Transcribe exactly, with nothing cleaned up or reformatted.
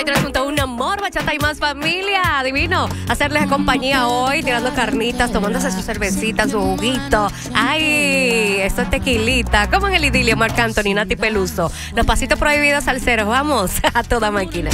Junto a un amor, bachata y más familia. Divino hacerles compañía hoy, tirando carnitas, tomándose su cervecita, su juguito. Ay, esto es tequilita. Como en el idilio, Marc Anthony, Nati Peluso. Los pasitos prohibidos salseros. Vamos a toda máquina.